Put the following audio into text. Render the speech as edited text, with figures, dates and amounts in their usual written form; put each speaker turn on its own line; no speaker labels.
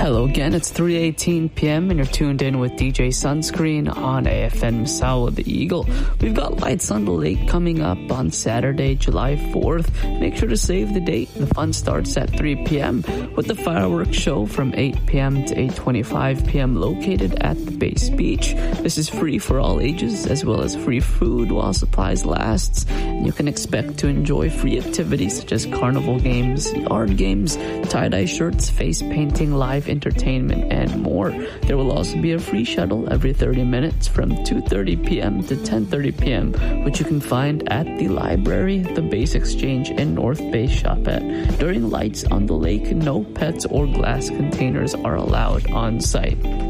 Hello again, it's 3:18 p.m. and you're tuned in with DJ Sunscreen on AFN Misawa the Eagle. We've got Lights on the Lake coming up on Saturday, July 4th. Make sure to save the date. The fun starts at 3 p.m. with the fireworks show from 8 p.m. to 8:25 p.m. located at the Base Beach. This is free for all ages as well as free food while supplies lasts. And you can expect to enjoy free activities such as carnival games, yard games, tie-dye shirts, face painting, live entertainment, and more. There will also be a free shuttle every 30 minutes from 2:30 p.m. to 10:30 p.m., which you can find at the library, the Base Exchange, and North Bay Shopette. During Lights on the Lake, no pets or glass containers are allowed on site.